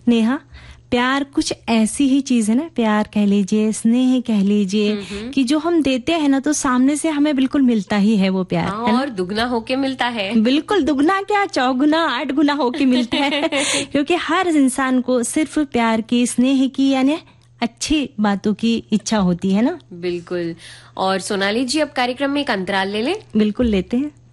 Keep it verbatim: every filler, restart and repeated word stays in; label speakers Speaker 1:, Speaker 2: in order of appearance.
Speaker 1: नेहा, प्यार कुछ ऐसी ही चीज है ना, प्यार कह लीजिए, स्नेह कह लीजिए, कि जो हम देते हैं ना तो सामने से हमें बिल्कुल मिलता ही है वो प्यार।
Speaker 2: हाँ,
Speaker 1: है
Speaker 2: और दुगना होके मिलता है।
Speaker 1: बिल्कुल, दुगना क्या, चौगुना आठ गुना होके मिलता है क्योंकि हर इंसान को सिर्फ प्यार की, स्नेह की, यानी अच्छी बातों की इच्छा होती है ना।
Speaker 2: बिल्कुल। और सोनाली जी, अब कार्यक्रम में एक अंतराल ले लें।
Speaker 1: बिल्कुल लेते हैं।